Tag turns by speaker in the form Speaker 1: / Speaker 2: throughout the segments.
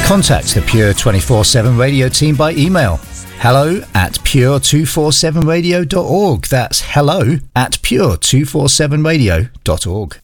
Speaker 1: Contact the Pure 24/7 Radio team by email. hello@pure247radio.org. That's hello@pure247radio.org.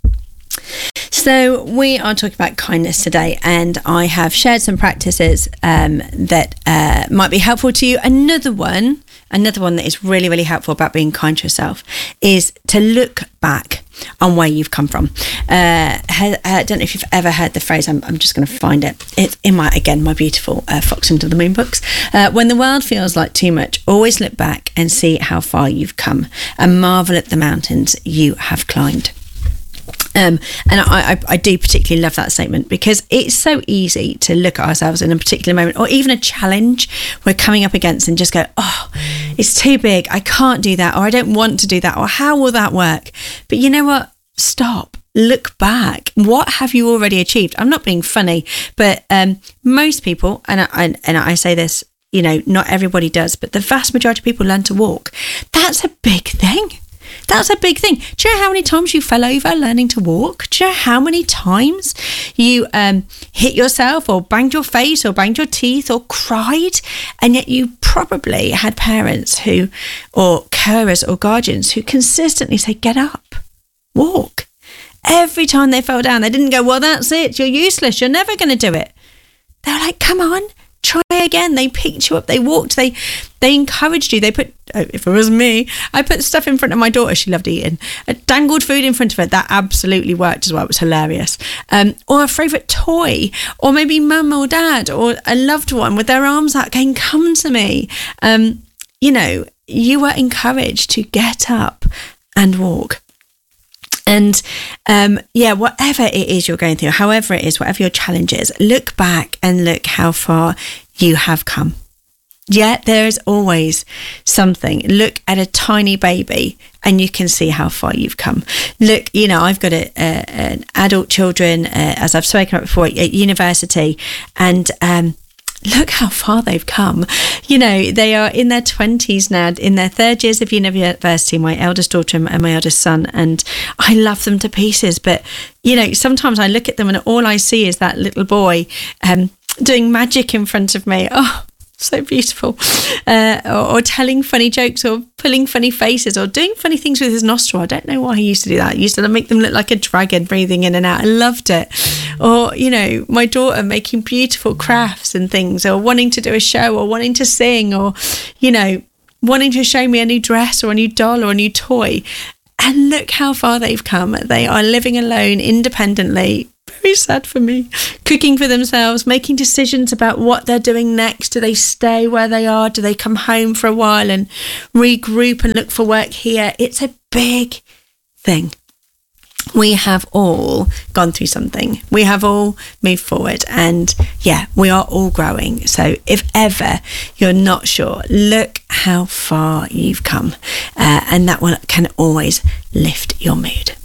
Speaker 2: So we are talking about kindness today, and I have shared some practices that might be helpful to you. Another one that is really, really helpful about being kind to yourself is to look back on where you've come from. I don't know if you've ever heard the phrase, I'm just going to find it. It's in my beautiful Fox Into the Moon books. When the world feels like too much, always look back and see how far you've come and marvel at the mountains you have climbed. And I do particularly love that statement, because it's so easy to look at ourselves in a particular moment, or even a challenge we're coming up against, and just go, oh, it's too big, I can't do that, or I don't want to do that, or how will that work? But you know what? Stop. Look back. What have you already achieved? I'm not being funny, but most people, and I say this, you know, not everybody does, but the vast majority of people learn to walk. That's a big thing. That's a big thing. Do you know how many times you fell over learning to walk? Do you know how many times you hit yourself, or banged your face, or banged your teeth, or cried? And yet you probably had parents who, or carers or guardians who consistently say, get up, walk. Every time they fell down, they didn't go, well, that's it, you're useless, you're never going to do it. They were like, come on, try again. They picked you up, they walked, they encouraged you. They put, if it was me, I put stuff in front of my daughter she loved eating. I dangled food in front of her. That absolutely worked as well. It was hilarious. Or a favourite toy, or maybe mum or dad or a loved one with their arms out going, come to me. You know, you were encouraged to get up and walk. And whatever it is you're going through, however it is, whatever your challenge is, look back and look how far you have come. Yeah, there is always something. Look at a tiny baby and you can see how far you've come. Look, you know, I've got an adult children, as I've spoken about before, at university, and look how far they've come. You know, they are in their 20s now, in their third years of university, my eldest daughter and my eldest son, and I love them to pieces. But, you know, sometimes I look at them and all I see is that little boy doing magic in front of me. Oh, so beautiful. Or telling funny jokes, or pulling funny faces, or doing funny things with his nostril. I don't know why he used to do that. He used to make them look like a dragon breathing in and out. I loved it. Or, you know, my daughter making beautiful crafts and things, or wanting to do a show, or wanting to sing, or, you know, wanting to show me a new dress or a new doll or a new toy. And look how far they've come. They are living alone independently. Very sad for me. Cooking for themselves, making decisions about what they're doing next. Do they stay where they are? Do they come home for a while and regroup and look for work here? It's a big thing. We have all gone through something. We have all moved forward, and yeah, we are all growing. So if ever you're not sure, look how far you've come, and that one can always lift your mood.